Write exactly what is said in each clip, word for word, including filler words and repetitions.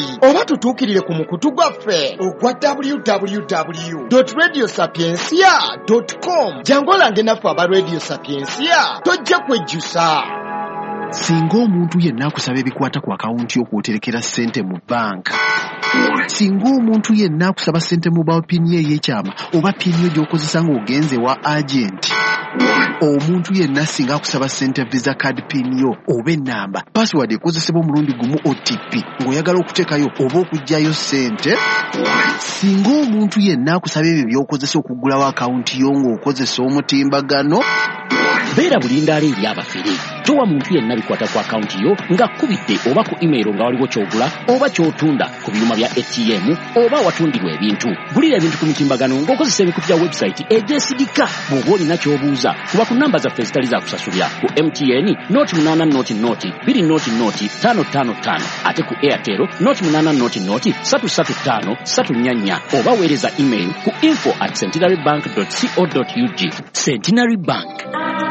oba tutuukirire ku mukutu gwaffe ogwa w w w dot radio sapiensia dot com. Jangu olange naffe aba Radio Sapiensia tojja kwejjusa. Singa omuntu yenna akusaba ebikwata ku akawunti yo kw'oterekera ssente mu banka, singa omuntu yenna akusaba ssente mu bawa pini ey'ekyama oba pini yo gy'okozesa ng'ogenze wa agenti, omuntu yenna singa akusaba ssente visa card pini yo oba ennamba password ekozesebwa omulundi gumu O T P ng'oyagala okuteekayo oba okuggyayo ssente, singa omuntu yenna akusaba ebyo by'okozesa okuggulawo akawunti yo ng'okozesa omutimbagano, beera bulindaala eri abafere. Towa muntu yenna bikwata ku akawunti yo nga kubidde oba ku email nga waliwo ky'ogula oba ky'otunda ku byuma bya A T M oba watundirwa ebintu. Gulira ebintu ku mitimbagano ng'okozesa ebikutu bya website egyesigika. Bw'oba olina ky'obuuza kuba ku namba zaffe ezitali za kusasulira ku M T N noti munaana noti noti bbiri noti noti ttaano ttaano ttaano ate ku Airtel noti munaana noti noti ssatu ssatu ttaano ssatu nnya nnya oba weereza email ku info at centenarybank dot co dot u g. Centenary Bank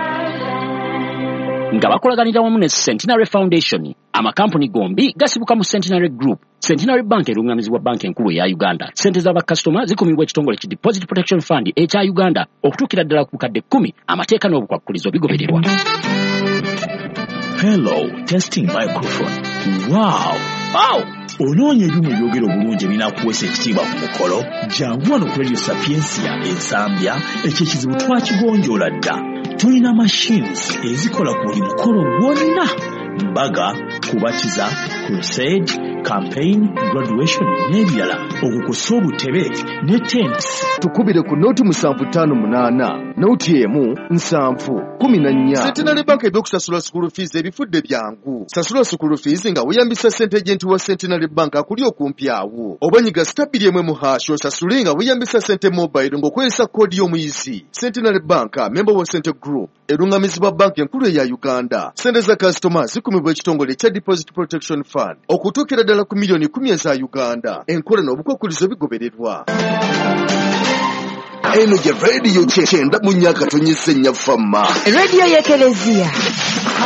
nga bakolaganira wamu ne Centenary Foundation, amakampuni gombi gasibuka mu Centenary Group. Centenary Bank erungamizibwa banka enkulu ya Uganda. Sente z'abakasitoma zikumibwa ekitongole ki Deposit Protection Fund ekya Uganda okutuukira ddala ku kadde kkumi. Amateeka n'obukwakkulizo bigobererwa. Hello, testing microphone. Wow! Wow! Onoonya ebyuma ebyogera obulungi ebinakuweesa ekitiibwa ku mukolo? Jangu wano ku Radio Sapiensia ensambya, ekyo ekizibu twakigonjoola dda. Tulina machines ezikola ku buli mukolo gwonna: mbaga, kubatiza, crusade, campaign, graduation n'ebirala, okukosa obutebe ne tents. Tukubire ku noti musanvu ttaano munaana noti emu nsanvu kumi na nnya. Centenary Bank ebyokusasula school fees ebifudde byangu. Sasula school fees nga weeyambisa ssente agenti wa Centenary Bank akuli okumpi awo. Oba nyiga stabili emwe mu hash osasule nga weeyambisa ssente mobile ng'okozesa koodi y'omuyizi. Centenary Bank, member wa Centre Group, erungamizibwa banka enkulu eya Uganda. Ssente za customer zikumibwa ekitongole ekya Deposit Protection Fund okutuukira ddala ku miliyoni kumi eza Uganda. Enkola n'obukwakkulizo bigobererwa. Eno gye radio kyenda mu nnyaka tonyese nnya famma. Radio y'Ekelezia.